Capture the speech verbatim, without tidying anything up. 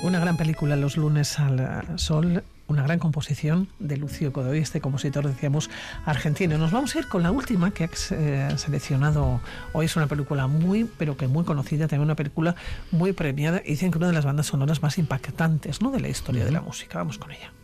Una gran película, Los lunes al sol, una gran composición de Lucio Godoy, este compositor, decíamos, argentino. Nos vamos a ir con la última que ha eh, seleccionado hoy. Es una película muy, pero que muy conocida, también una película muy premiada, y dicen que una de las bandas sonoras más impactantes, ¿no?, de la historia de la música. Vamos con ella.